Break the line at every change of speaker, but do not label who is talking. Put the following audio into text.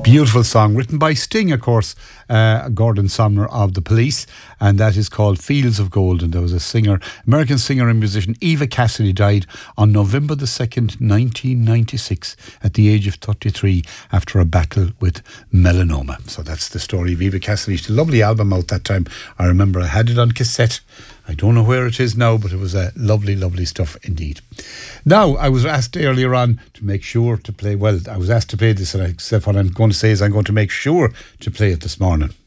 Beautiful song written by Sting, of course, Gordon Sumner of The Police, and that is called Fields of Gold. And there was a singer, American singer and musician, Eva Cassidy, died on November the 2nd, 1996 at the age of 33 after a battle with melanoma. So that's the story of Eva Cassidy. She had a lovely album out that time. I remember I had it on cassette. I don't know where it is now, but it was a lovely, lovely stuff indeed. Now, I was asked earlier on to make sure to play, well, I was asked to play this, and I said what I'm going to say is I'm going to make sure to play it this morning.